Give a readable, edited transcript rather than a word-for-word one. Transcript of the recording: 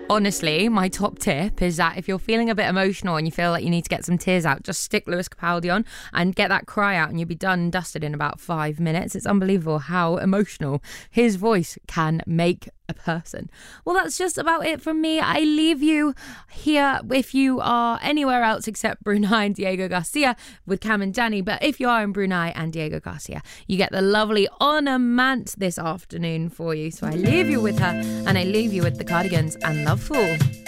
Honestly, my top tip is that if you're feeling a bit emotional and you feel like you need to get some tears out, just stick Lewis Capaldi on and get that cry out and you'll be done and dusted in about 5 minutes. It's unbelievable how emotional his voice can make a person. Well, that's just about it from me. I leave you here if you are anywhere else except Brunei and Diego Garcia with Cam and Danny. But if you are in Brunei and Diego Garcia, you get the lovely Honor Mant this afternoon for you. So I leave you with her and I leave you with the Cardigans and Love Fool.